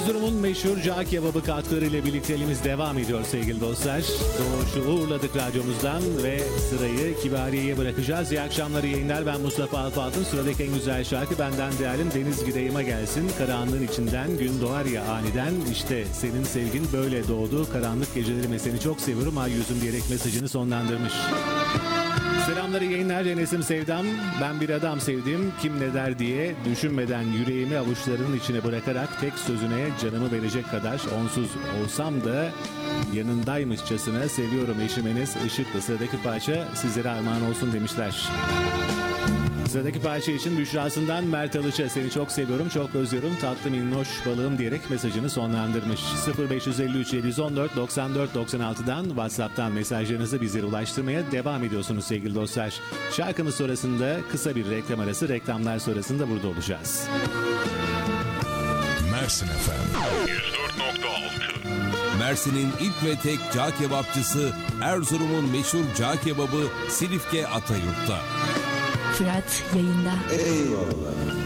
Erzurum'un meşhur cağ kebabı katkılarıyla birlikteliğimiz devam ediyor sevgili dostlar. Doğuş'u uğurladık radyomuzdan ve sırayı Kibariye'ye bırakacağız. İyi akşamlar, iyi yayınlar. Ben Mustafa Alfatun. Sıradaki en güzel şarkı benden değerlim Deniz Gideyim'e gelsin. Karanlığın içinden gün doğar ya aniden. İşte senin sevgin böyle doğdu. Karanlık gecelerime seni çok seviyorum. Ay yüzüm diyerek mesajını sonlandırmış. Selamları yayınlar, Enes'im sevdam. Ben bir adam sevdim, kim ne der diye düşünmeden yüreğimi avuçlarının içine bırakarak tek sözüne canımı verecek kadar onsuz olsam da yanındaymışçasına seviyorum eşim Enes Işıklı. Sıradaki parça sizlere armağan olsun demişler. Sıradaki parça için Büşra'sından Mert Alış'a seni çok seviyorum, çok özlüyorum, tatlı minnoş balığım diyerek mesajını sonlandırmış. 0553 714 94 96'dan WhatsApp'tan mesajlarınızı bizlere ulaştırmaya devam ediyorsunuz sevgili dostlar. Şarkımız sonrasında kısa bir reklam arası, reklamlar sonrasında burada olacağız. Mersin FM 104.6 Mersin'in ilk ve tek cağ kebapçısı, Erzurum'un meşhur cağ kebabı Silifke Atayurt'ta. Fırat yayında. Eyvallah.